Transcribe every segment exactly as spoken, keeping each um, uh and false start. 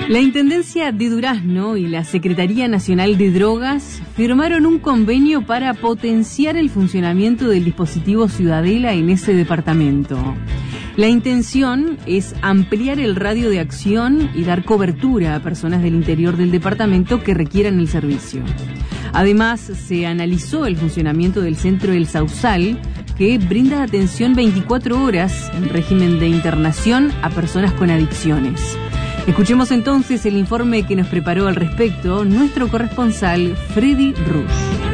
La Intendencia de Durazno y la Secretaría Nacional de Drogas firmaron un convenio para potenciar el funcionamiento del dispositivo Ciudadela en ese departamento. La intención es ampliar el radio de acción y dar cobertura a personas del interior del departamento que requieran el servicio. Además, se analizó el funcionamiento del centro El Sausal, que brinda atención veinticuatro horas en régimen de internación a personas con adicciones. Escuchemos entonces el informe que nos preparó al respecto nuestro corresponsal Freddy Rush.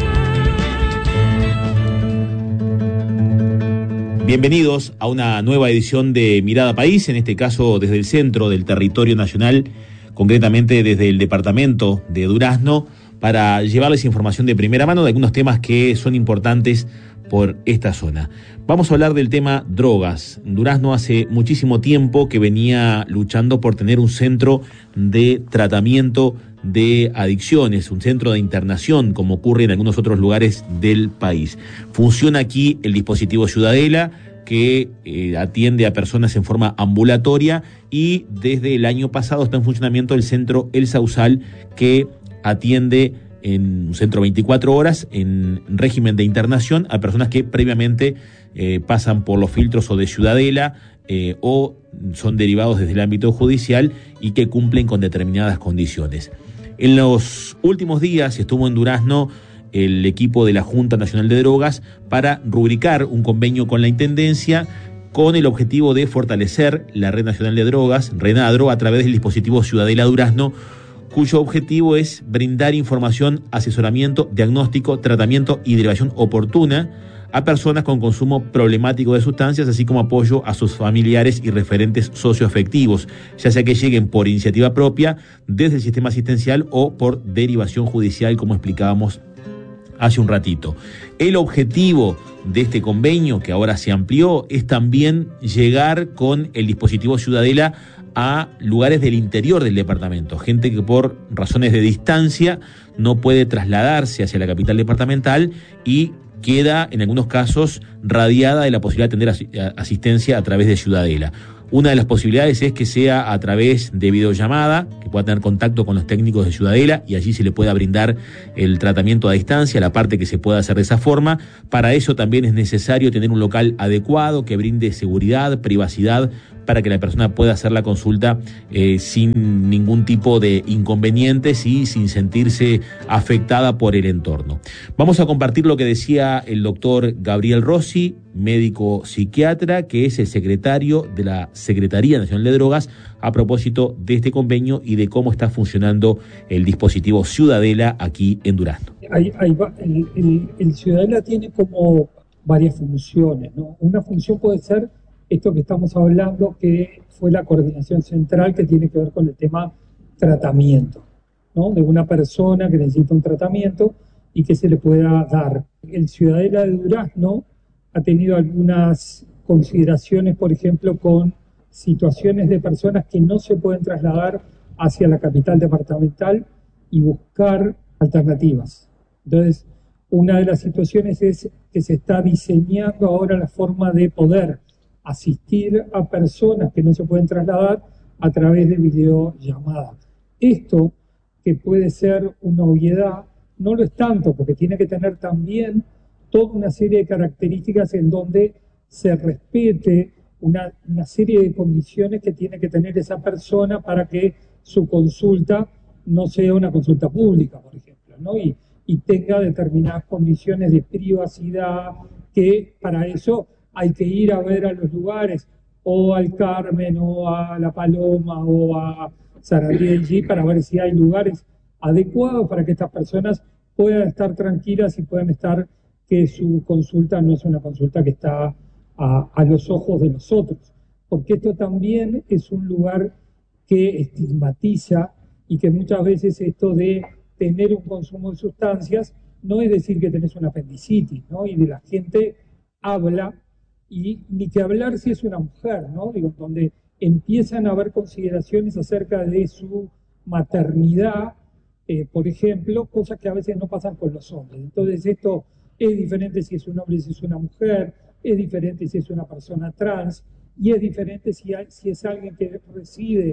Bienvenidos a una nueva edición de Mirada País, en este caso desde el centro del territorio nacional, concretamente desde el departamento de Durazno, para llevarles información de primera mano de algunos temas que son importantes por esta zona. Vamos a hablar del tema drogas. Durazno hace muchísimo tiempo que venía luchando por tener un centro de tratamiento de adicciones, un centro de internación, como ocurre en algunos otros lugares del país. Funciona aquí el dispositivo Ciudadela, que eh, atiende a personas en forma ambulatoria, y desde el año pasado está en funcionamiento el centro El Sausal, que atiende en un centro veinticuatro horas en régimen de internación a personas que previamente eh, pasan por los filtros o de Ciudadela eh, o son derivados desde el ámbito judicial y que cumplen con determinadas condiciones. En los últimos días estuvo en Durazno el equipo de la Junta Nacional de Drogas para rubricar un convenio con la Intendencia con el objetivo de fortalecer la Red Nacional de Drogas, RENADRO, a través del dispositivo Ciudadela Durazno, cuyo objetivo es brindar información, asesoramiento, diagnóstico, tratamiento y derivación oportuna a personas con consumo problemático de sustancias, así como apoyo a sus familiares y referentes socioafectivos, ya sea que lleguen por iniciativa propia desde el sistema asistencial o por derivación judicial, como explicábamos hace un ratito. El objetivo de este convenio, que ahora se amplió, es también llegar con el dispositivo Ciudadela a lugares del interior del departamento, gente que por razones de distancia no puede trasladarse hacia la capital departamental y queda en algunos casos radiada de la posibilidad de tener asistencia a través de Ciudadela. Una de las posibilidades es que sea a través de videollamada, que pueda tener contacto con los técnicos de Ciudadela y allí se le pueda brindar el tratamiento a distancia, la parte que se pueda hacer de esa forma. Para eso también es necesario tener un local adecuado que brinde seguridad, privacidad, para que la persona pueda hacer la consulta eh, sin ningún tipo de inconvenientes y sin sentirse afectada por el entorno. Vamos a compartir lo que decía el doctor Gabriel Rossi, médico psiquiatra, que es el secretario de la Secretaría Nacional de Drogas, a propósito de este convenio y de cómo está funcionando el dispositivo Ciudadela aquí en Durazno. Hay, hay, el, el, el Ciudadela tiene como varias funciones, ¿no? Una función puede ser esto que estamos hablando, que fue la coordinación central, que tiene que ver con el tema tratamiento, ¿no? De una persona que necesita un tratamiento y que se le pueda dar. El Ciudadela de Durazno ha tenido algunas consideraciones, por ejemplo, con situaciones de personas que no se pueden trasladar hacia la capital departamental y buscar alternativas. Entonces, una de las situaciones es que se está diseñando ahora la forma de poder asistir a personas que no se pueden trasladar a través de videollamada. Esto, que puede ser una obviedad, no lo es tanto, porque tiene que tener también toda una serie de características en donde se respete una, una serie de condiciones que tiene que tener esa persona para que su consulta no sea una consulta pública, por ejemplo, ¿no? Y, y tenga determinadas condiciones de privacidad, que para eso hay que ir a ver a los lugares, o al Carmen, o a La Paloma, o a Sarandí para ver si hay lugares adecuados para que estas personas puedan estar tranquilas y puedan estar, que su consulta no es una consulta que está a, a los ojos de los otros. Porque esto también es un lugar que estigmatiza, y que muchas veces esto de tener un consumo de sustancias no es decir que tenés una apendicitis, ¿no? Y de la gente habla, y ni que hablar si es una mujer, ¿no? Digo, donde empiezan a haber consideraciones acerca de su maternidad, eh, por ejemplo, cosas que a veces no pasan con los hombres. Entonces esto es diferente si es un hombre, si es una mujer, es diferente si es una persona trans, y es diferente si, hay, si es alguien que reside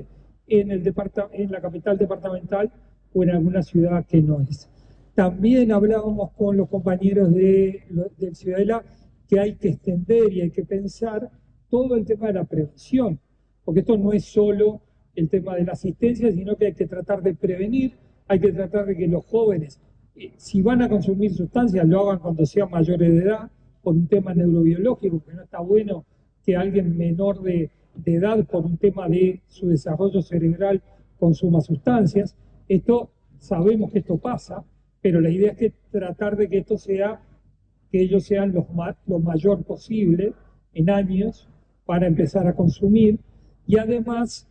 en, el departa- en la capital departamental o en alguna ciudad que no es. También hablábamos con los compañeros de, de Ciudadela que hay que extender y hay que pensar todo el tema de la prevención, porque esto no es solo el tema de la asistencia, sino que hay que tratar de prevenir, hay que tratar de que los jóvenes, eh, si van a consumir sustancias, lo hagan cuando sean mayores de edad, por un tema neurobiológico, que no está bueno que alguien menor de, de edad, por un tema de su desarrollo cerebral, consuma sustancias. Esto, sabemos que esto pasa, pero la idea es que tratar de que esto sea, que ellos sean los ma- lo mayor posible en años para empezar a consumir y además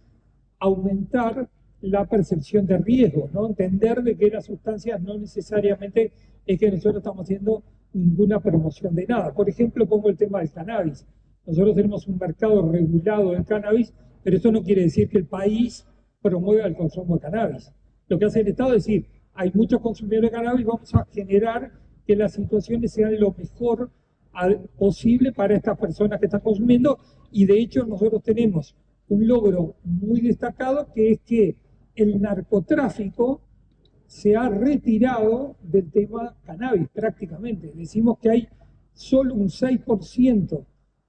aumentar la percepción de riesgo, ¿no? Entender de que las sustancias no necesariamente es que nosotros estamos haciendo ninguna promoción de nada. Por ejemplo, pongo el tema del cannabis. Nosotros tenemos un mercado regulado del cannabis, pero eso no quiere decir que el país promueva el consumo de cannabis. Lo que hace el Estado es decir, hay muchos consumidores de cannabis, vamos a generar que las situaciones sean lo mejor posible para estas personas que están consumiendo, y de hecho nosotros tenemos un logro muy destacado, que es que el narcotráfico se ha retirado del tema cannabis prácticamente. Decimos que hay solo un seis por ciento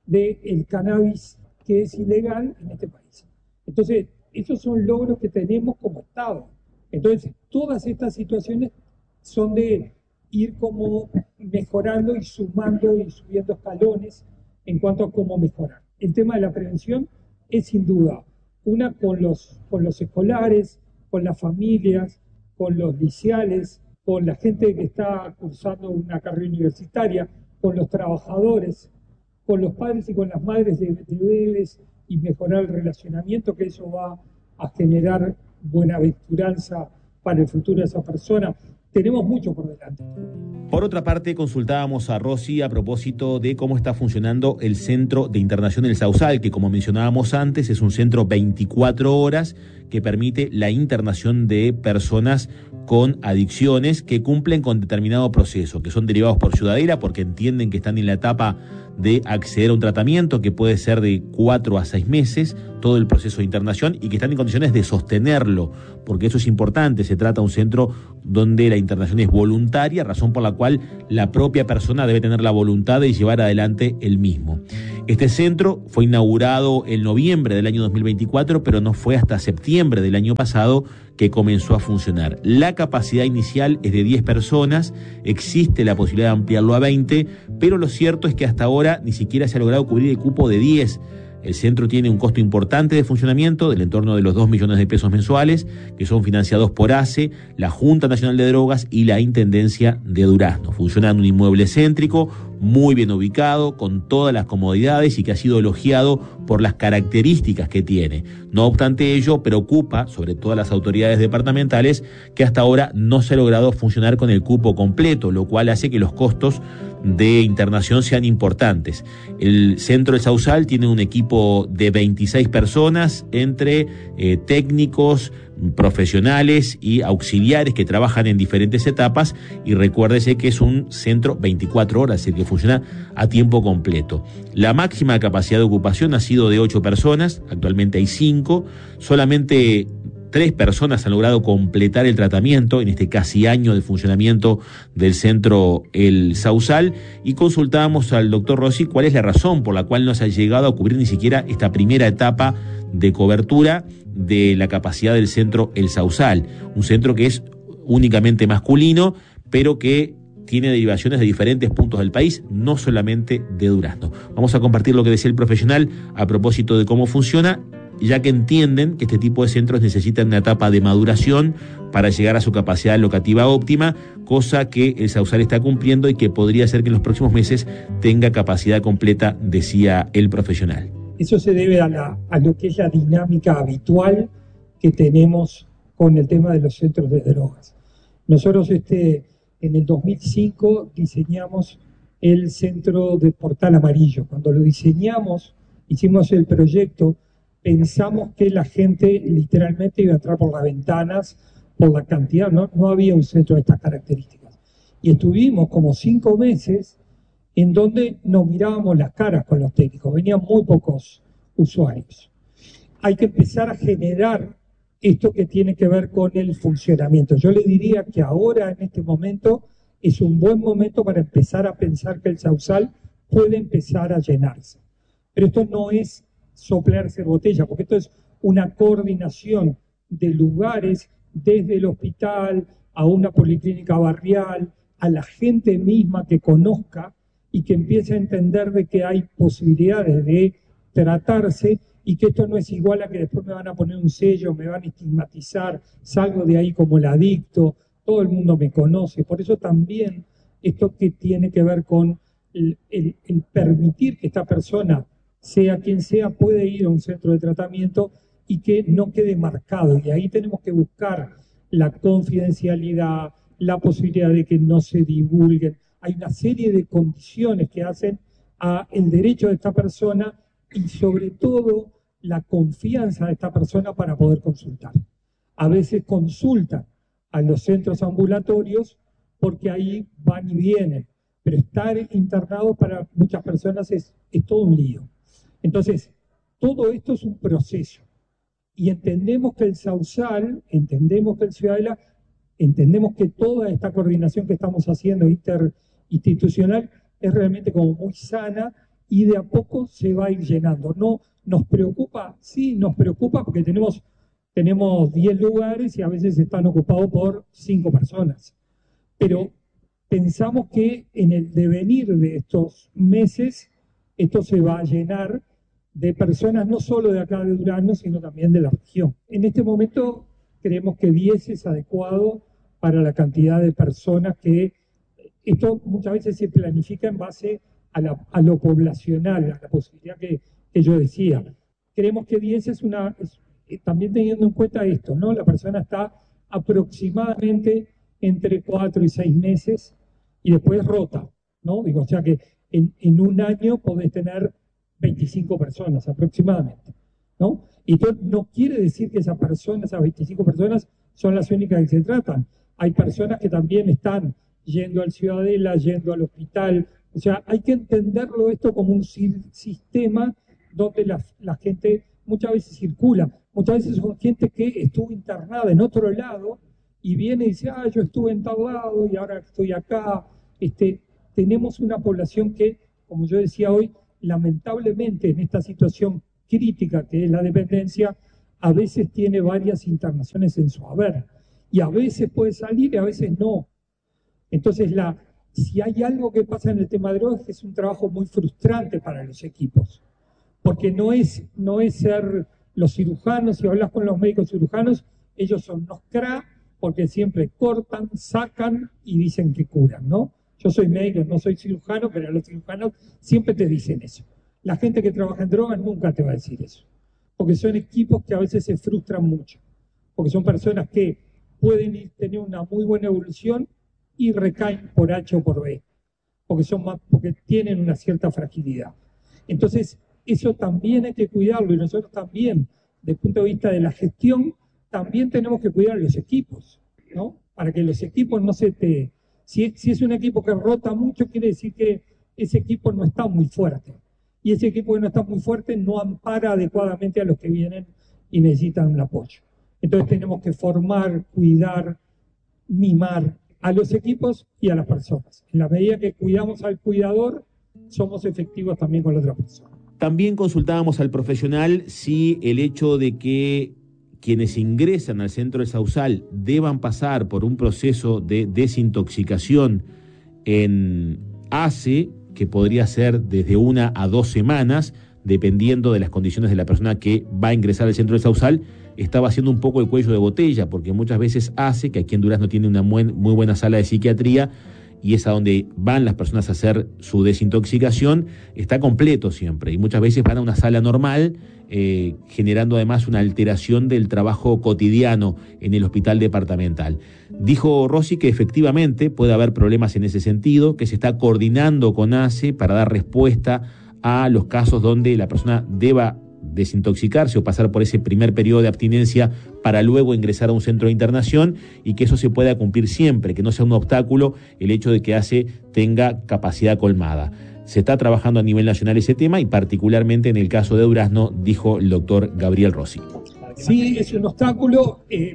del cannabis que es ilegal en este país. Entonces, esos son logros que tenemos como Estado. Entonces, todas estas situaciones son de ir como mejorando y sumando y subiendo escalones en cuanto a cómo mejorar. El tema de la prevención es sin duda una con los, con los escolares, con las familias, con los liceales, con la gente que está cursando una carrera universitaria, con los trabajadores, con los padres y con las madres de, de bebés, y mejorar el relacionamiento, que eso va a generar buenaventuranza para el futuro de esa persona. Tenemos mucho por delante. Por otra parte, consultábamos a Rosy a propósito de cómo está funcionando el Centro de Internación del Sausal, que como mencionábamos antes es un centro veinticuatro horas que permite la internación de personas con adicciones que cumplen con determinado proceso, que son derivados por Ciudadela porque entienden que están en la etapa de acceder a un tratamiento que puede ser de cuatro a seis meses, todo el proceso de internación, y que están en condiciones de sostenerlo, porque eso es importante. Se trata de un centro donde la internación es voluntaria, razón por la cual la propia persona debe tener la voluntad de llevar adelante el mismo. Este centro fue inaugurado en noviembre del año dos mil veinticuatro, pero no fue hasta septiembre del año pasado que comenzó a funcionar. La capacidad inicial es de diez personas, existe la posibilidad de ampliarlo a veinte, pero lo cierto es que hasta ahora ni siquiera se ha logrado cubrir el cupo de diez. El centro tiene un costo importante de funcionamiento del entorno de los dos millones de pesos mensuales, que son financiados por A C E, la Junta Nacional de Drogas y la Intendencia de Durazno. Funciona en un inmueble céntrico, muy bien ubicado, con todas las comodidades y que ha sido elogiado por las características que tiene. No obstante ello, preocupa, sobre todo a las autoridades departamentales, que hasta ahora no se ha logrado funcionar con el cupo completo, lo cual hace que los costos de internación sean importantes. El Centro del Sausal tiene un equipo de veintiséis personas entre eh, técnicos, profesionales y auxiliares que trabajan en diferentes etapas, y recuérdese que es un centro veinticuatro horas, es decir, que funciona a tiempo completo. La máxima capacidad de ocupación ha sido de ocho personas, actualmente hay cinco, solamente tres personas han logrado completar el tratamiento en este casi año de funcionamiento del centro El Sausal, y consultábamos al doctor Rossi cuál es la razón por la cual no se ha llegado a cubrir ni siquiera esta primera etapa de cobertura de la capacidad del centro El Sausal, un centro que es únicamente masculino, pero que tiene derivaciones de diferentes puntos del país, no solamente de Durazno. Vamos a compartir lo que decía el profesional a propósito de cómo funciona, ya que entienden que este tipo de centros necesitan una etapa de maduración para llegar a su capacidad locativa óptima, cosa que el Sausal está cumpliendo y que podría ser que en los próximos meses tenga capacidad completa, decía el profesional. Eso se debe a, la, a lo que es la dinámica habitual que tenemos con el tema de los centros de drogas. Nosotros este, en el dos mil cinco diseñamos el centro de Portal Amarillo. Cuando lo diseñamos, hicimos el proyecto, pensamos que la gente literalmente iba a entrar por las ventanas, por la cantidad, no, no había un centro de estas características. Y estuvimos como cinco meses en donde nos mirábamos las caras con los técnicos, venían muy pocos usuarios. Hay que empezar a generar esto que tiene que ver con el funcionamiento. Yo le diría que ahora, en este momento, es un buen momento para empezar a pensar que el Sausal puede empezar a llenarse. Pero esto no es soplarse botella, porque esto es una coordinación de lugares, desde el hospital a una policlínica barrial, a la gente misma que conozca y que empiece a entender de que hay posibilidades de tratarse y que esto no es igual a que después me van a poner un sello, me van a estigmatizar, salgo de ahí como el adicto, todo el mundo me conoce. Por eso también esto que tiene que ver con el, el, el permitir que esta persona, sea quien sea, puede ir a un centro de tratamiento y que no quede marcado. Y ahí tenemos que buscar la confidencialidad, la posibilidad de que no se divulguen. Hay una serie de condiciones que hacen a el derecho de esta persona y sobre todo la confianza de esta persona para poder consultar. A veces consultan a los centros ambulatorios porque ahí van y vienen, pero estar internado para muchas personas es, es todo un lío. Entonces, todo esto es un proceso y entendemos que el Sausal, entendemos que el Ciudadela, entendemos que toda esta coordinación que estamos haciendo interinstitucional es realmente como muy sana y de a poco se va a ir llenando. No nos preocupa, sí nos preocupa porque tenemos tenemos diez lugares y a veces están ocupados por cinco personas. Pero pensamos que en el devenir de estos meses esto se va a llenar de personas no solo de acá de Durazno, sino también de la región. En este momento creemos que diez es adecuado para la cantidad de personas que... Esto muchas veces se planifica en base a, la, a lo poblacional, a la posibilidad que, que yo decía. Creemos que diez es una... Es, también teniendo en cuenta esto, ¿no? La persona está aproximadamente entre cuatro y seis meses y después rota, ¿no? Digo, o sea que en, en un año podés tener veinticinco personas aproximadamente, ¿no? Y esto no quiere decir que esas personas, esas veinticinco personas, son las únicas que se tratan. Hay personas que también están yendo al Ciudadela, yendo al hospital. O sea, hay que entenderlo esto como un sistema donde la, la gente muchas veces circula. Muchas veces son gente que estuvo internada en otro lado y viene y dice, ah, yo estuve en tal lado y ahora estoy acá. Este, tenemos una población que, como yo decía hoy, lamentablemente en esta situación crítica que es la dependencia, a veces tiene varias internaciones en su haber. Y a veces puede salir y a veces no. Entonces, la, si hay algo que pasa en el tema de drogas, es un trabajo muy frustrante para los equipos. Porque no es, no es ser los cirujanos, si hablas con los médicos cirujanos, ellos son unos cra, porque siempre cortan, sacan y dicen que curan, ¿no? Yo soy médico, no soy cirujano, pero los cirujanos siempre te dicen eso. La gente que trabaja en drogas nunca te va a decir eso. Porque son equipos que a veces se frustran mucho. Porque son personas que pueden ir, tener una muy buena evolución y recaen por H o por B. Porque, son más, porque tienen una cierta fragilidad. Entonces, eso también hay que cuidarlo y nosotros también, desde el punto de vista de la gestión, también tenemos que cuidar los equipos, ¿no? Para que los equipos no se te... Si, si es un equipo que rota mucho, quiere decir que ese equipo no está muy fuerte. Y ese equipo que no está muy fuerte no ampara adecuadamente a los que vienen y necesitan un apoyo. Entonces tenemos que formar, cuidar, mimar a los equipos y a las personas. En la medida que cuidamos al cuidador, somos efectivos también con la otra persona. También consultábamos al profesional si el hecho de que quienes ingresan al centro del Sausal deban pasar por un proceso de desintoxicación en A C E, que podría ser desde una a dos semanas, dependiendo de las condiciones de la persona que va a ingresar al centro del Sausal, estaba haciendo un poco el cuello de botella, porque muchas veces A C E, que aquí en Durazno tiene una muy, muy buena sala de psiquiatría, y es a donde van las personas a hacer su desintoxicación, está completo siempre, y muchas veces van a una sala normal, eh, generando además una alteración del trabajo cotidiano en el hospital departamental. Dijo Rossi que efectivamente puede haber problemas en ese sentido, que se está coordinando con A C E para dar respuesta a los casos donde la persona deba desintoxicarse o pasar por ese primer periodo de abstinencia para luego ingresar a un centro de internación, y que eso se pueda cumplir siempre, que no sea un obstáculo el hecho de que A C E tenga capacidad colmada. Se está trabajando a nivel nacional ese tema y particularmente en el caso de Durazno, dijo el doctor Gabriel Rossi. Sí, es un obstáculo eh,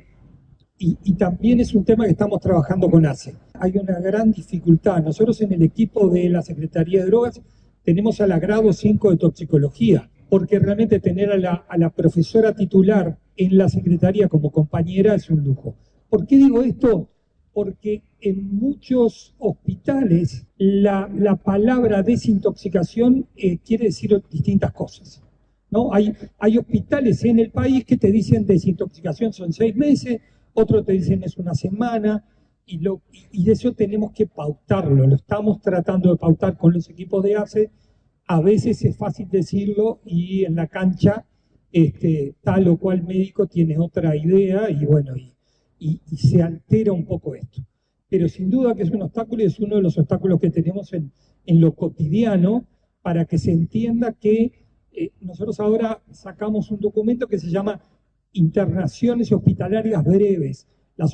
y, y también es un tema que estamos trabajando con A C E. Hay una gran dificultad. Nosotros en el equipo de la Secretaría de Drogas tenemos a la grado cinco de toxicología, porque realmente tener a la, a la profesora titular en la Secretaría como compañera es un lujo. ¿Por qué digo esto? Porque en muchos hospitales la, la palabra desintoxicación eh, quiere decir distintas cosas, ¿no? Hay, hay hospitales en el país que te dicen desintoxicación son seis meses, otros te dicen es una semana, y, lo, y, y de eso tenemos que pautarlo. Lo estamos tratando de pautar con los equipos de A C E. A veces es fácil decirlo y en la cancha este, tal o cual médico tiene otra idea y bueno, y, Y, y se altera un poco esto. Pero sin duda que es un obstáculo y es uno de los obstáculos que tenemos en, en lo cotidiano para que se entienda que eh, nosotros ahora sacamos un documento que se llama Internaciones Hospitalarias Breves. Las,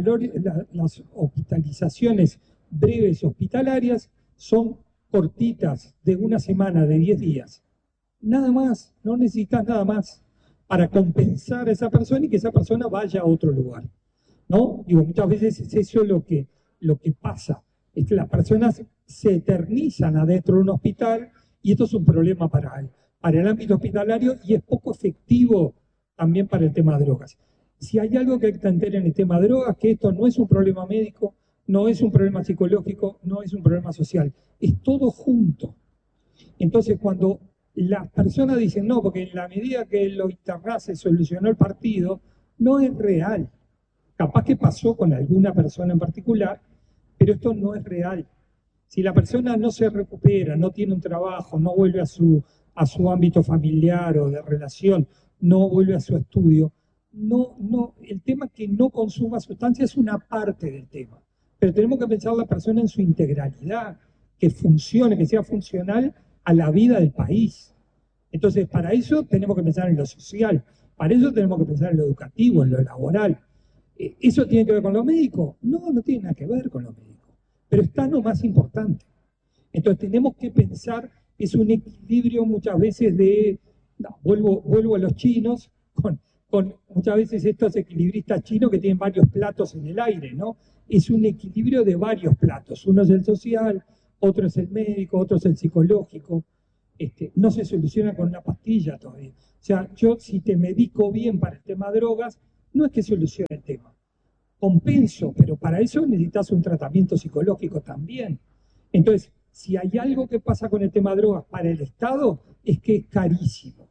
la, las hospitalizaciones breves hospitalarias son cortitas, de una semana, de diez días. Nada más, no necesitas nada más para compensar a esa persona y que esa persona vaya a otro lugar. ¿No? Digo, muchas veces es eso lo que, lo que pasa, es que las personas se eternizan adentro de un hospital y esto es un problema para el, para el ámbito hospitalario y es poco efectivo también para el tema de drogas. Si hay algo que hay que entender en el tema de drogas, que esto no es un problema médico, no es un problema psicológico, no es un problema social, es todo junto. Entonces cuando las personas dicen no, porque en la medida que lo internás se solucionó el partido, no es real. Capaz que pasó con alguna persona en particular, pero esto no es real. Si la persona no se recupera, no tiene un trabajo, no vuelve a su, a su ámbito familiar o de relación, no vuelve a su estudio, no, no, el tema que no consuma sustancia es una parte del tema. Pero tenemos que pensar la persona en su integralidad, que funcione, que sea funcional a la vida del país. Entonces, para eso tenemos que pensar en lo social, para eso tenemos que pensar en lo educativo, en lo laboral. ¿Eso tiene que ver con lo médico? No, no tiene nada que ver con lo médico, pero está lo más importante. Entonces tenemos que pensar, es un equilibrio muchas veces de, no, vuelvo, vuelvo a los chinos, con, con muchas veces estos equilibristas chinos que tienen varios platos en el aire, ¿no? Es un equilibrio de varios platos, uno es el social, otro es el médico, otro es el psicológico, este, no se soluciona con una pastilla todavía. O sea, yo si te medico bien para el tema de drogas, no es que solucione el tema, compenso, pero para eso necesitas un tratamiento psicológico también. Entonces, si hay algo que pasa con el tema de drogas para el Estado, es que es carísimo.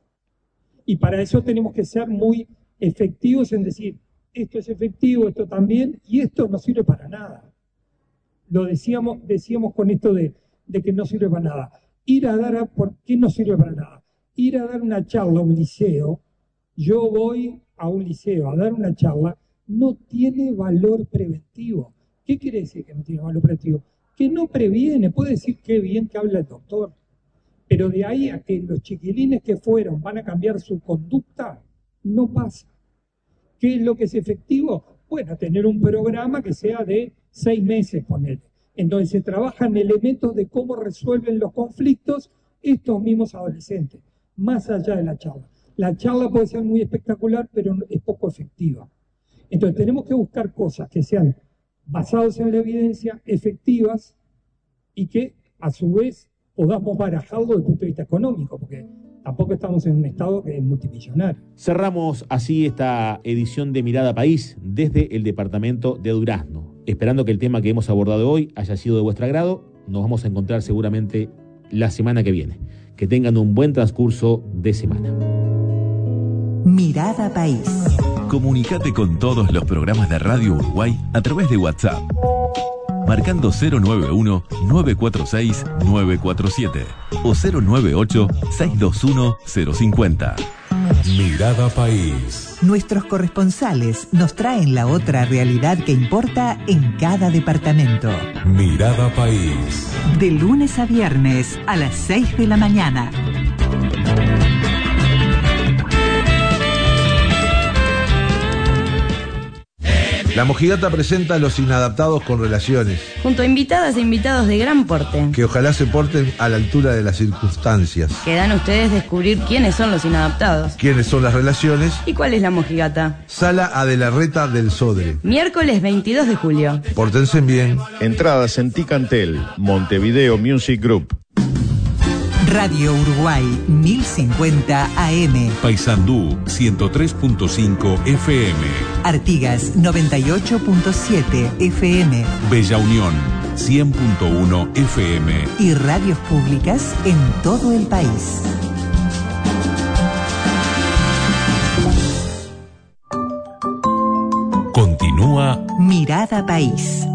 Y para eso tenemos que ser muy efectivos en decir, esto es efectivo, esto también, y esto no sirve para nada. Lo decíamos, decíamos con esto de, de que no sirve para nada. Ir a dar, a, ¿por qué no sirve para nada? Ir a dar una charla a un liceo, yo voy a un liceo a dar una charla, no tiene valor preventivo. ¿Qué quiere decir que no tiene valor preventivo? Que no previene, puede decir qué bien que habla el doctor, pero de ahí a que los chiquilines que fueron van a cambiar su conducta, no pasa. ¿Qué es lo que es efectivo? Bueno, tener un programa que sea de seis meses, ponele. Entonces se trabajan elementos de cómo resuelven los conflictos estos mismos adolescentes, más allá de la charla. La charla puede ser muy espectacular, pero es poco efectiva. Entonces tenemos que buscar cosas que sean basadas en la evidencia, efectivas, y que a su vez podamos barajarlo desde el punto de vista económico, porque tampoco estamos en un estado que es multimillonario. Cerramos así esta edición de Mirada País desde el departamento de Durazno. Esperando que el tema que hemos abordado hoy haya sido de vuestro agrado, nos vamos a encontrar seguramente la semana que viene. Que tengan un buen transcurso de semana. Mirada País. Comunicate con todos los programas de Radio Uruguay a través de WhatsApp, marcando cero nueve uno, nueve cuatro seis, nueve cuatro siete o cero nueve ocho, seis dos uno, cero cinco cero. Mirada País. Nuestros corresponsales nos traen la otra realidad que importa en cada departamento. Mirada País. De lunes a viernes a las seis de la mañana. La Mojigata presenta a Los Inadaptados con Relaciones, junto a invitadas e invitados de gran porte, que ojalá se porten a la altura de las circunstancias. Quedan ustedes descubrir quiénes son los inadaptados, quiénes son las relaciones y cuál es la mojigata. Sala Adelarreta del Sodre, miércoles veintidós de julio. Pórtense bien. Entradas en Ticantel, Montevideo Music Group. Radio Uruguay mil cincuenta A M, Paysandú ciento tres punto cinco F M, Artigas noventa y ocho punto siete F M, Bella Unión cien punto uno F M y radios públicas en todo el país. Continúa Mirada País.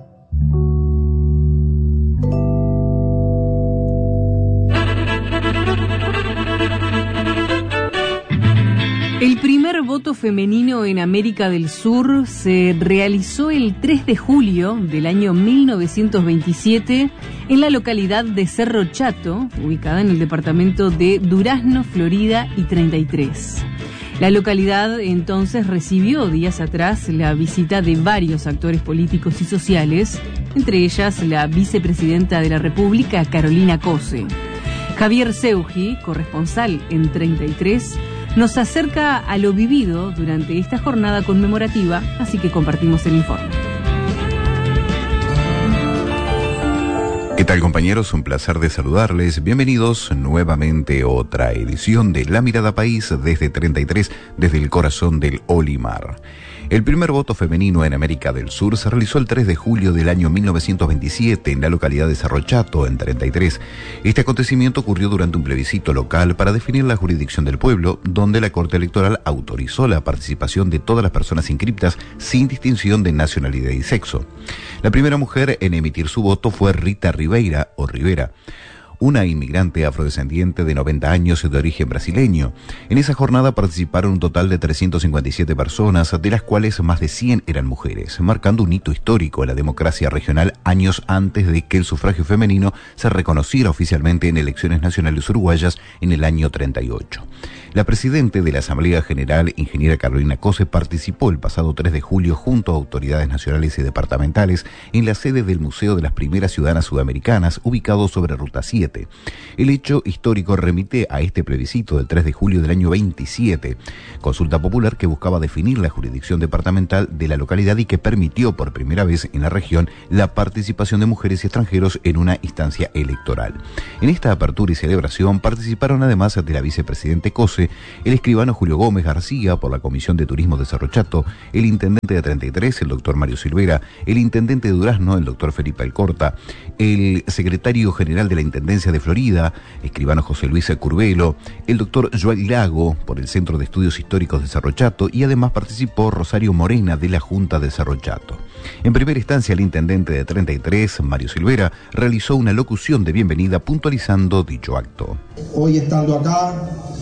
El primer voto femenino en América del Sur se realizó el tres de julio del año mil novecientos veintisiete en la localidad de Cerro Chato, ubicada en el departamento de Durazno, Florida y treinta y tres. La localidad entonces recibió días atrás la visita de varios actores políticos y sociales, entre ellas la vicepresidenta de la República, Carolina Cose. Javier Seugi, corresponsal en treinta y tres, nos acerca a lo vivido durante esta jornada conmemorativa, así que compartimos el informe. ¿Qué tal, compañeros? Un placer de saludarles. Bienvenidos nuevamente a otra edición de La Mirada País desde treinta y tres, desde el corazón del Olimar. El primer voto femenino en América del Sur se realizó el tres de julio del año mil novecientos veintisiete en la localidad de Cerro Chato, en treinta y tres. Este acontecimiento ocurrió durante un plebiscito local para definir la jurisdicción del pueblo, donde la Corte Electoral autorizó la participación de todas las personas inscriptas sin distinción de nacionalidad y sexo. La primera mujer en emitir su voto fue Rita Ribeira o Rivera, una inmigrante afrodescendiente de noventa años de origen brasileño. En esa jornada participaron un total de trescientas cincuenta y siete personas, de las cuales más de cien eran mujeres, marcando un hito histórico en la democracia regional años antes de que el sufragio femenino se reconociera oficialmente en elecciones nacionales uruguayas en el año treinta y ocho. La presidenta de la Asamblea General, ingeniera Carolina Cose, participó el pasado tres de julio junto a autoridades nacionales y departamentales en la sede del Museo de las Primeras Ciudadanas Sudamericanas, ubicado sobre Ruta siete. El hecho histórico remite a este plebiscito del tres de julio del año veintisiete, consulta popular que buscaba definir la jurisdicción departamental de la localidad y que permitió por primera vez en la región la participación de mujeres y extranjeros en una instancia electoral. En esta apertura y celebración participaron además de la vicepresidente Cose, el escribano Julio Gómez García por la Comisión de Turismo de Cerro Chato, el intendente de treinta y tres, el doctor Mario Silvera, el intendente de Durazno, el doctor Felipe Alcorta, el secretario general de la Intendencia de Florida, escribano José Luis Curvelo, el doctor Joel Lago por el Centro de Estudios Históricos de Cerro Chato, y además participó Rosario Morena de la Junta de Cerro Chato. En primera instancia, el intendente de treinta y tres, Mario Silvera, realizó una locución de bienvenida puntualizando dicho acto. Hoy estando acá,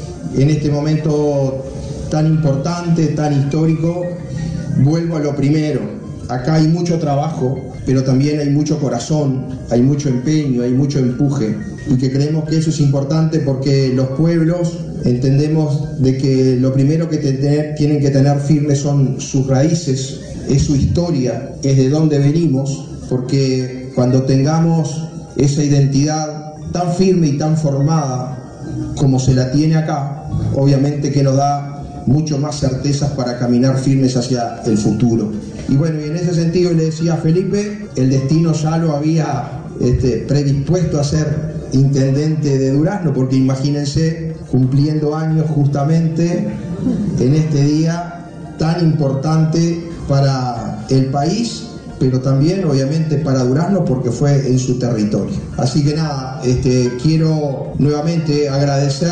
en este momento tan importante, tan histórico, vuelvo a lo primero. Acá hay mucho trabajo, pero también hay mucho corazón, hay mucho empeño, hay mucho empuje, y que creemos que eso es importante porque los pueblos entendemos de que lo primero que tener, tienen que tener firmes son sus raíces, es su historia, es de dónde venimos, porque cuando tengamos esa identidad tan firme y tan formada como se la tiene acá, obviamente que nos da mucho más certezas para caminar firmes hacia el futuro. Y bueno, y en ese sentido le decía a Felipe, el destino ya lo había este, predispuesto a ser intendente de Durazno, porque imagínense, cumpliendo años justamente en este día tan importante para el país, pero también obviamente para Durazno porque fue en su territorio. Así que nada, este, quiero nuevamente agradecer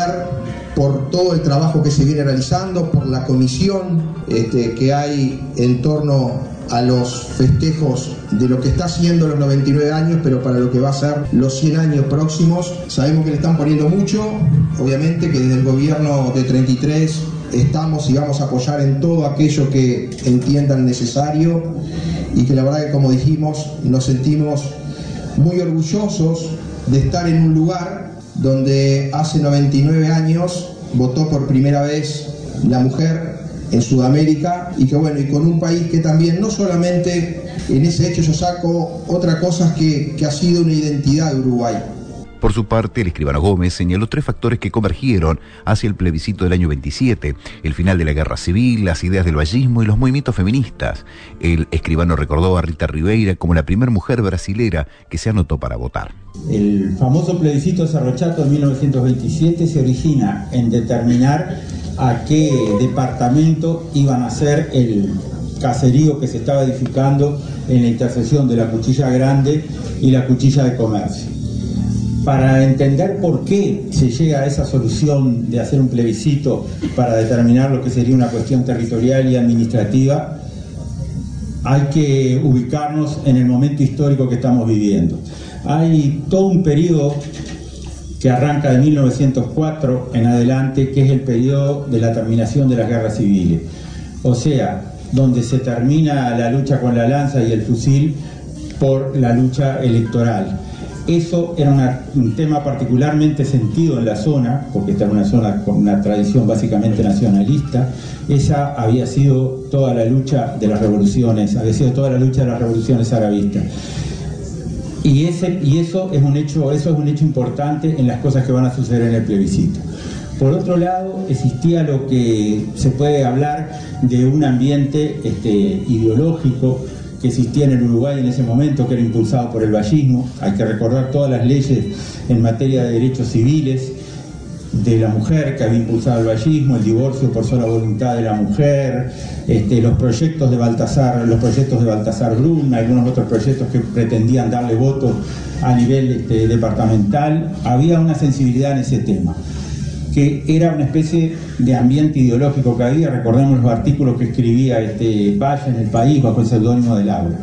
por todo el trabajo que se viene realizando, por la comisión este, que hay en torno a los festejos de lo que está haciendo los noventa y nueve años, pero para lo que va a ser los cien años próximos. Sabemos que le están poniendo mucho, obviamente que desde el gobierno de treinta y tres estamos y vamos a apoyar en todo aquello que entiendan necesario, y que la verdad que, como dijimos, nos sentimos muy orgullosos de estar en un lugar donde hace noventa y nueve años votó por primera vez la mujer en Sudamérica, y que bueno, y con un país que también, no solamente en ese hecho yo saco otra cosa que, que ha sido una identidad de Uruguay. Por su parte, el escribano Gómez señaló tres factores que convergieron hacia el plebiscito del año veintisiete, el final de la guerra civil, las ideas del vallismo y los movimientos feministas. El escribano recordó a Rita Ribeira como la primera mujer brasilera que se anotó para votar. El famoso plebiscito de Cerro Chato de mil novecientos veintisiete se origina en determinar a qué departamento iban a ser el caserío que se estaba edificando en la intersección de la Cuchilla Grande y la Cuchilla de Comercio. Para entender por qué se llega a esa solución de hacer un plebiscito para determinar lo que sería una cuestión territorial y administrativa, hay que ubicarnos en el momento histórico que estamos viviendo. Hay todo un periodo que arranca de mil novecientos cuatro en adelante, que es el periodo de la terminación de las guerras civiles. O sea, donde se termina la lucha con la lanza y el fusil por la lucha electoral. Eso era una, un tema particularmente sentido en la zona, porque esta es una zona con una tradición básicamente nacionalista. Esa había sido toda la lucha de las revoluciones, había sido toda la lucha de las revoluciones arabistas. Y, ese, y eso, es un hecho, eso es un hecho importante en las cosas que van a suceder en el plebiscito. Por otro lado, existía lo que se puede hablar de un ambiente este, ideológico que existía en el Uruguay en ese momento, que era impulsado por el vallismo. Hay que recordar todas las leyes en materia de derechos civiles de la mujer que había impulsado el vallismo, el divorcio por sola voluntad de la mujer, este, los proyectos de Baltasar, los proyectos de Baltasar Brum, algunos otros proyectos que pretendían darle voto a nivel este, departamental. Había una sensibilidad en ese tema, que era una especie de ambiente ideológico que había. Recordemos los artículos que escribía este Valle en El País bajo el seudónimo de Laura.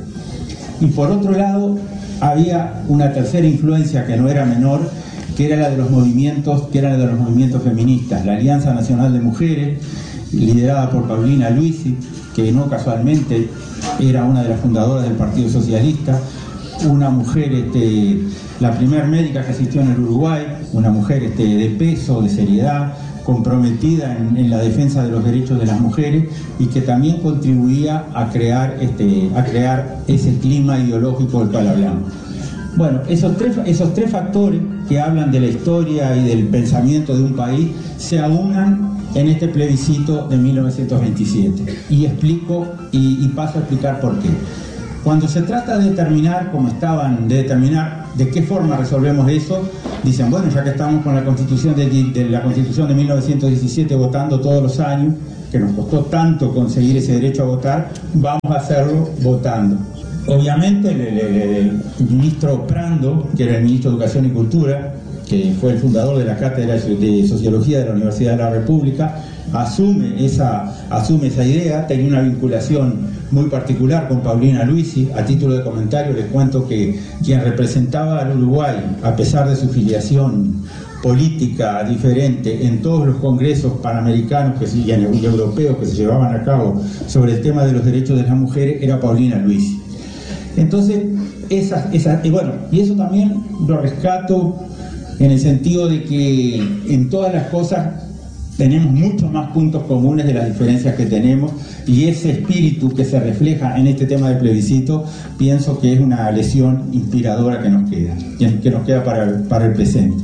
Y por otro lado, había una tercera influencia que no era menor, que era la de los movimientos, que era la de los movimientos feministas. La Alianza Nacional de Mujeres, liderada por Paulina Luisi, que no casualmente era una de las fundadoras del Partido Socialista, una mujer, este, la primera médica que asistió en el Uruguay, una mujer este, de peso, de seriedad, comprometida en, en la defensa de los derechos de las mujeres, y que también contribuía a crear, este, a crear ese clima ideológico del cual hablamos. Bueno, esos tres, esos tres factores que hablan de la historia y del pensamiento de un país se aunan en este plebiscito de mil novecientos veintisiete. Y explico y, y paso a explicar por qué. Cuando se trata de determinar, como estaban, de determinar de qué forma resolvemos eso, dicen, bueno, ya que estamos con la Constitución de, de la Constitución de mil novecientos diecisiete votando todos los años, que nos costó tanto conseguir ese derecho a votar, vamos a hacerlo votando. Obviamente el, el, el, el ministro Prando, que era el ministro de Educación y Cultura, que fue el fundador de la Cátedra de Sociología de la Universidad de la República, asume esa, asume esa idea. Tenía una vinculación muy particular con Paulina Luisi. A título de comentario les cuento que quien representaba al Uruguay, a pesar de su filiación política diferente, en todos los congresos panamericanos que se, y europeos que se llevaban a cabo sobre el tema de los derechos de las mujeres, era Paulina Luisi. Entonces, esa, esa, y bueno, y eso también lo rescato en el sentido de que en todas las cosas tenemos muchos más puntos comunes de las diferencias que tenemos, y ese espíritu que se refleja en este tema del plebiscito, pienso que es una lección inspiradora que nos queda, que nos queda para el, para el presente.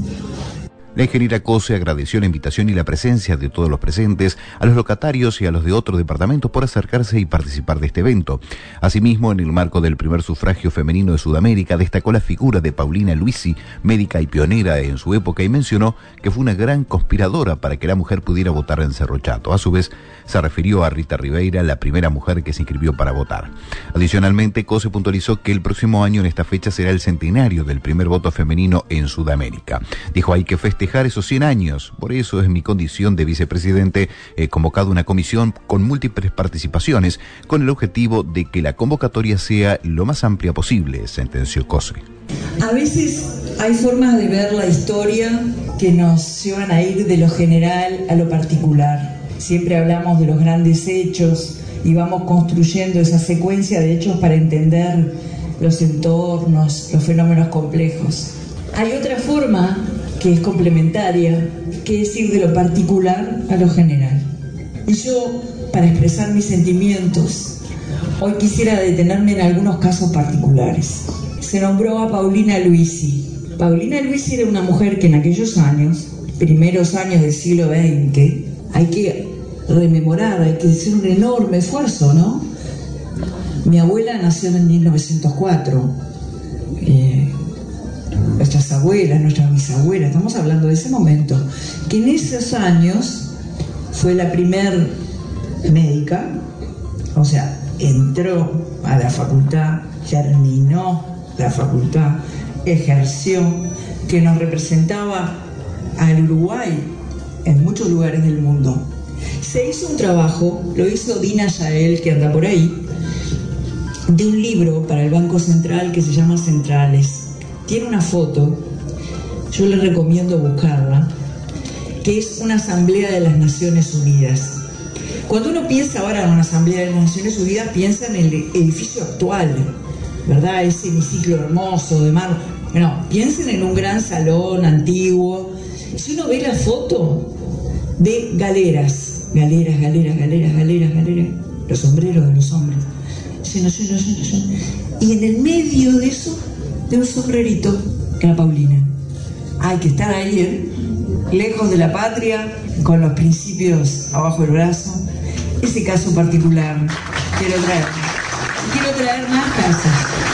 La ingeniera Cose agradeció la invitación y la presencia de todos los presentes, a los locatarios y a los de otros departamentos por acercarse y participar de este evento. Asimismo, en el marco del primer sufragio femenino de Sudamérica, destacó la figura de Paulina Luisi, médica y pionera en su época, y mencionó que fue una gran conspiradora para que la mujer pudiera votar en Cerro Chato. A su vez, se refirió a Rita Ribeira, la primera mujer que se inscribió para votar. Adicionalmente, Cose puntualizó que el próximo año en esta fecha será el centenario del primer voto femenino en Sudamérica. Dijo, hay que festejar esos cien años. Por eso es mi condición de vicepresidente, he convocado una comisión con múltiples participaciones con el objetivo de que la convocatoria sea lo más amplia posible, sentenció Cose. A veces hay formas de ver la historia que nos llevan a ir de lo general a lo particular. Siempre hablamos de los grandes hechos y vamos construyendo esa secuencia de hechos para entender los entornos, los fenómenos complejos. Hay otra forma que es complementaria, que es ir de lo particular a lo general. Y yo para expresar mis sentimientos, hoy quisiera detenerme en algunos casos particulares. Se nombró a Paulina Luisi. Paulina Luisi era una mujer que en aquellos años, primeros años del siglo veinte, hay que rememorar, hay que hacer un enorme esfuerzo, ¿no? Mi abuela nació en mil novecientos cuatro. Eh, nuestras abuelas, nuestras bisabuelas, estamos hablando de ese momento, que en esos años fue la primer médica, o sea, entró a la facultad, terminó la facultad, ejerció, que nos representaba al Uruguay en muchos lugares del mundo. Se hizo un trabajo, lo hizo Dina Yael, que anda por ahí, de un libro para el Banco Central que se llama Centrales. Tiene una foto, yo le recomiendo buscarla, que es una asamblea de las Naciones Unidas. Cuando uno piensa ahora en una asamblea de las Naciones Unidas, piensa en el edificio actual, ¿verdad? Ese hemiciclo hermoso de mar. Bueno, piensen en un gran salón antiguo. Si uno ve la foto de galeras, galeras, galeras, galeras, galeras, galeras, los sombreros de los hombres, lleno, lleno, lleno, lleno. Y en el medio de eso, de un sombrerito, era Paulina. Hay que estar ahí, ¿eh? Lejos de la patria, con los principios abajo del brazo. Ese caso particular quiero traer. Quiero traer más casos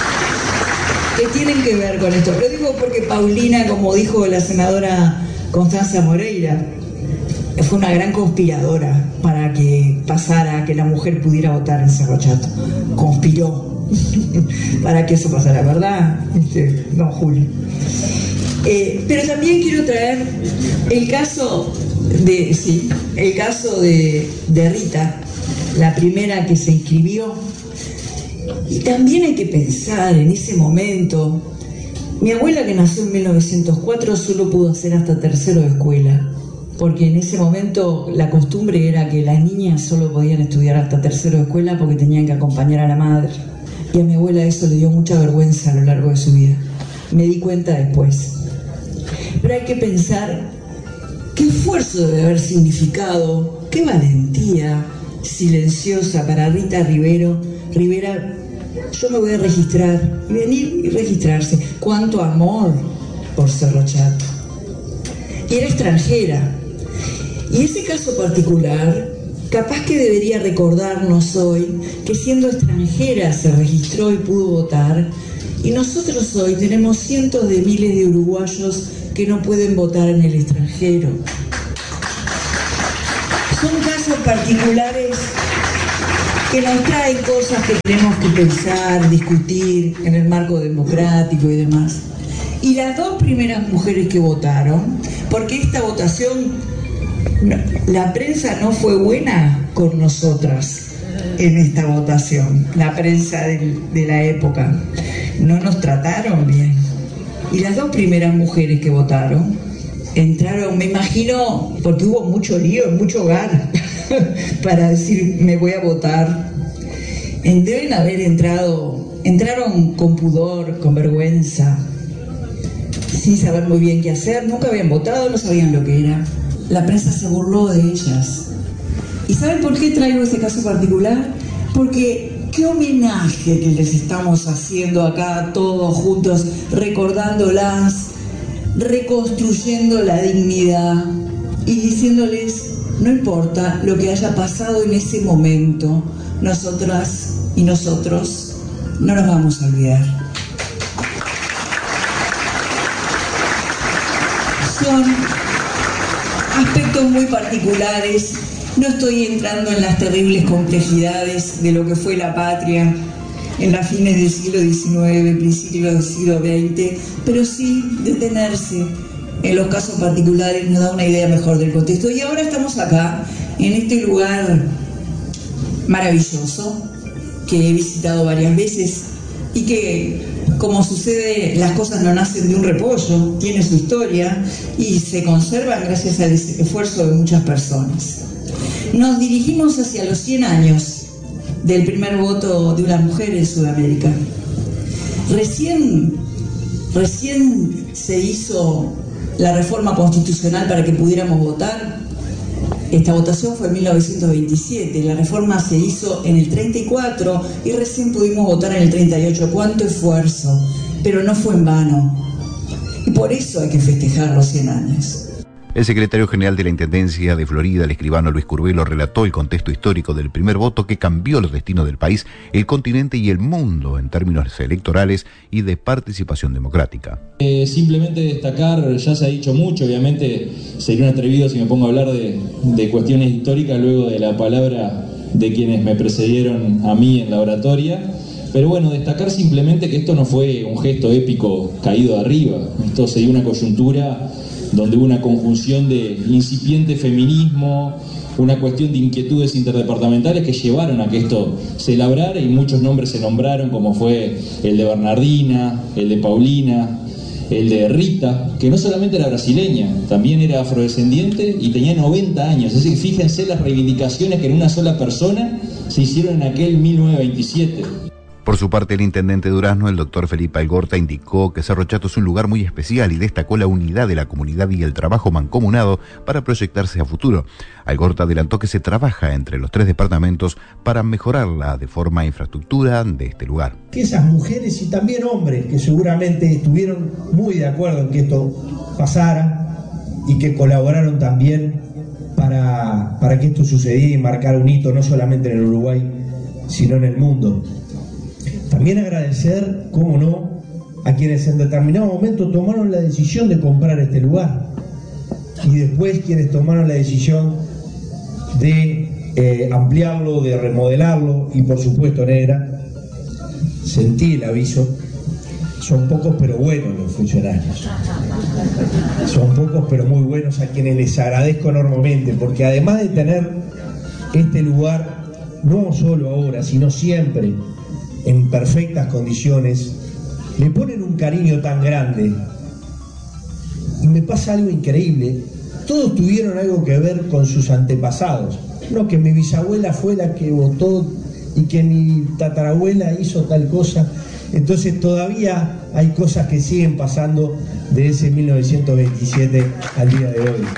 que tienen que ver con esto. Lo digo porque Paulina, como dijo la senadora Constanza Moreira, fue una gran conspiradora para que pasara, que la mujer pudiera votar en Cerro Chato. Conspiró para que eso pasara, ¿verdad? Este, don Julio. Eh, pero también quiero traer el caso de, sí, el caso de, de Rita, la primera que se inscribió. Y también hay que pensar en ese momento. Mi abuela, que nació en mil novecientos cuatro, solo pudo hacer hasta tercero de escuela, porque en ese momento la costumbre era que las niñas solo podían estudiar hasta tercero de escuela porque tenían que acompañar a la madre. Y a mi abuela eso le dio mucha vergüenza a lo largo de su vida. Me di cuenta después. Pero hay que pensar qué esfuerzo debe haber significado, qué valentía silenciosa para Rita Rivero, Rivera. Yo me voy a registrar, venir y registrarse. Cuánto amor por Cerro Chato. Era extranjera. Y ese caso particular, capaz que debería recordarnos hoy que siendo extranjera se registró y pudo votar, y nosotros hoy tenemos cientos de miles de uruguayos que no pueden votar en el extranjero. Son casos particulares que nos traen cosas que tenemos que pensar, discutir en el marco democrático y demás. Y las dos primeras mujeres que votaron, porque esta votación, la prensa no fue buena con nosotras en esta votación, la prensa de, de la época, no nos trataron bien. Y las dos primeras mujeres que votaron entraron, me imagino, porque hubo mucho lío, mucho hogar para decir me voy a votar. Deben haber entrado, entraron con pudor, con vergüenza, sin saber muy bien qué hacer, nunca habían votado, no sabían lo que era. La prensa se burló de ellas. ¿Y saben por qué traigo ese caso particular? Porque qué homenaje que les estamos haciendo acá todos juntos, recordándolas, reconstruyendo la dignidad y diciéndoles, no importa lo que haya pasado en ese momento, nosotras y nosotros no nos vamos a olvidar. Son aspectos muy particulares. No estoy entrando en las terribles complejidades de lo que fue la patria en las fines del siglo diecinueve, principios del siglo veinte, pero sí detenerse en los casos particulares nos da una idea mejor del contexto. Y ahora estamos acá, en este lugar maravilloso, que he visitado varias veces y que, como sucede, las cosas no nacen de un repollo, tiene su historia y se conservan gracias al esfuerzo de muchas personas. Nos dirigimos hacia los cien años del primer voto de una mujer en Sudamérica. Recién, recién se hizo la reforma constitucional para que pudiéramos votar. Esta votación fue en mil novecientos veintisiete, la reforma se hizo en el treinta y cuatro y recién pudimos votar en el treinta y ocho. ¡Cuánto esfuerzo! Pero no fue en vano. Y por eso hay que festejar los cien años. El secretario general de la Intendencia de Florida, el escribano Luis Curbelo, relató el contexto histórico del primer voto que cambió los destinos del país, el continente y el mundo en términos electorales y de participación democrática. Eh, simplemente destacar, ya se ha dicho mucho, obviamente sería un atrevido si me pongo a hablar de, de cuestiones históricas luego de la palabra de quienes me precedieron a mí en la oratoria. Pero bueno, destacar simplemente que esto no fue un gesto épico caído de arriba. Esto se dio una coyuntura donde hubo una conjunción de incipiente feminismo, una cuestión de inquietudes interdepartamentales que llevaron a que esto se labrara, y muchos nombres se nombraron, como fue el de Bernardina, el de Paulina, el de Rita, que no solamente era brasileña, también era afrodescendiente y tenía noventa años. Así que fíjense las reivindicaciones que en una sola persona se hicieron en aquel mil novecientos veintisiete. Por su parte, el intendente de Durazno, el doctor Felipe Algorta, indicó que Cerro Chato es un lugar muy especial y destacó la unidad de la comunidad y el trabajo mancomunado para proyectarse a futuro. Algorta adelantó que se trabaja entre los tres departamentos para mejorarla de forma a infraestructura de este lugar. Que esas mujeres y también hombres que seguramente estuvieron muy de acuerdo en que esto pasara y que colaboraron también para, para que esto sucediera y marcar un hito no solamente en el Uruguay, sino en el mundo. También agradecer, cómo no, a quienes en determinado momento tomaron la decisión de comprar este lugar y después quienes tomaron la decisión de eh, ampliarlo, de remodelarlo y por supuesto, negra, sentí el aviso, son pocos pero buenos los funcionarios, son pocos pero muy buenos, a quienes les agradezco enormemente, porque además de tener este lugar, no solo ahora, sino siempre, en perfectas condiciones, le ponen un cariño tan grande. Y me pasa algo increíble, todos tuvieron algo que ver con sus antepasados. No, que mi bisabuela fue la que votó y que mi tatarabuela hizo tal cosa. Entonces todavía hay cosas que siguen pasando de ese mil novecientos veintisiete al día de hoy.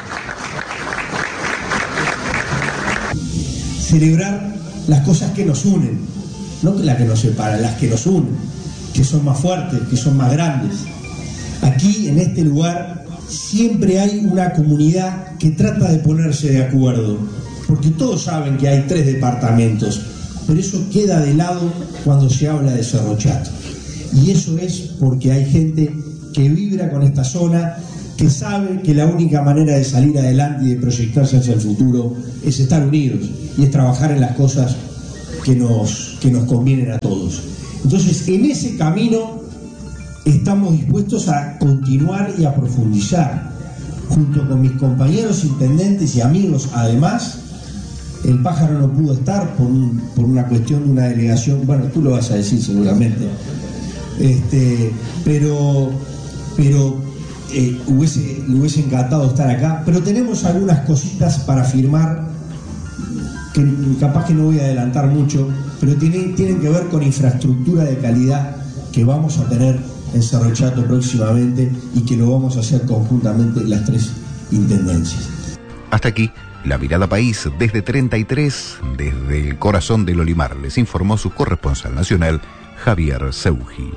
Celebrar las cosas que nos unen, no las que nos separan, las que nos unen, que son más fuertes, que son más grandes. Aquí, en este lugar, siempre hay una comunidad que trata de ponerse de acuerdo, porque todos saben que hay tres departamentos, pero eso queda de lado cuando se habla de Cerro Chato. Y eso es porque hay gente que vibra con esta zona, que sabe que la única manera de salir adelante y de proyectarse hacia el futuro es estar unidos y es trabajar en las cosas que nos, que nos convienen a todos. Entonces, en ese camino estamos dispuestos a continuar y a profundizar. Junto con mis compañeros intendentes y amigos, además, el pájaro no pudo estar por, un, por una cuestión de una delegación, bueno, tú lo vas a decir seguramente, este, pero, pero eh, hubiese, le hubiese encantado estar acá, pero tenemos algunas cositas para firmar que capaz que no voy a adelantar mucho, pero tienen, tienen que ver con infraestructura de calidad que vamos a tener en Cerro Chato próximamente y que lo vamos a hacer conjuntamente las tres intendencias. Hasta aquí, La Mirada País desde treinta y tres, desde el corazón del Olimar, les informó su corresponsal nacional, Javier Seugi.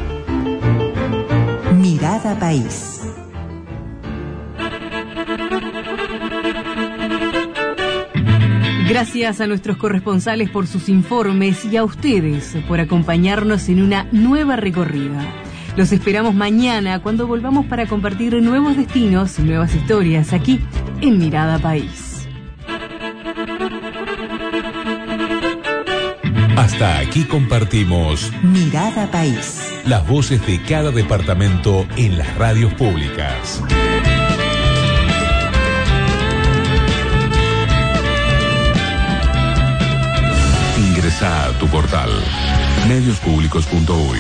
Mirada País. Gracias a nuestros corresponsales por sus informes y a ustedes por acompañarnos en una nueva recorrida. Los esperamos mañana cuando volvamos para compartir nuevos destinos y nuevas historias aquí en Mirada País. Hasta aquí compartimos Mirada País. Las voces de cada departamento en las radios públicas. Ingresa a tu portal medios públicos punto uy.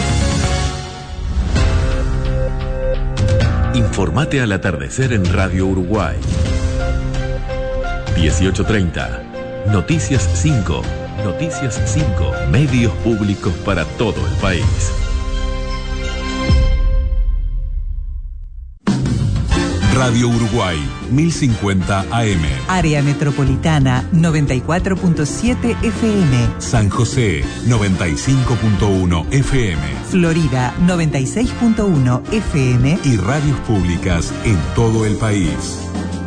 Informate al atardecer en Radio Uruguay. dieciocho treinta. Noticias cinco. Noticias cinco. Medios públicos para todo el país. Radio Uruguay, mil cincuenta A M. Área Metropolitana, noventa y cuatro punto siete F M. San José, noventa y cinco punto uno F M. Florida, noventa y seis punto uno F M. Y radios públicas en todo el país.